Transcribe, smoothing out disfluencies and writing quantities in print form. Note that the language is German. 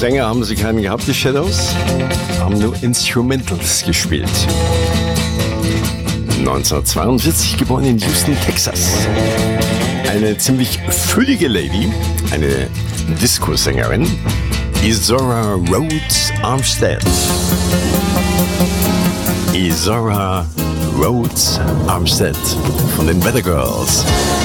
Sänger haben sie keinen gehabt, die Shadows, haben nur Instrumentals gespielt. 1942 geboren in Houston, Texas. Eine ziemlich füllige Lady, eine Disco-Sängerin, Izora Rhodes Armstead. Izora Rhodes Armstead von den Weather Girls.